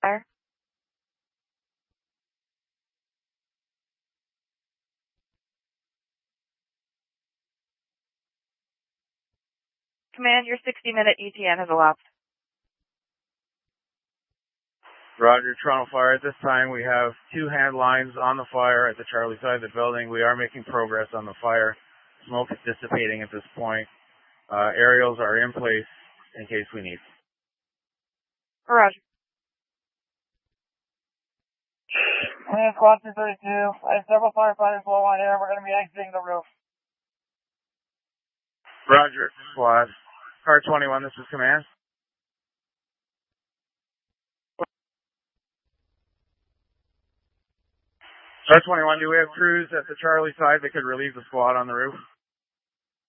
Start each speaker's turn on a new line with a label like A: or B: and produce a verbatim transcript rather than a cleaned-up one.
A: fire. Command, your sixty minute E T N has elapsed.
B: Roger, Toronto Fire. At this time, we have two hand lines on the fire at the Charlie side of the building. We are making progress on the fire. Smoke is dissipating at this point. Uh, aerials are in place in case we need.
A: Roger.
C: Command Squad two thirty-two. I have several firefighters below on air. We're going to be exiting the roof.
B: Roger, Squad. Car twenty-one, this is command. Car twenty-one, do we have crews at the Charlie side that could relieve the squad on the roof?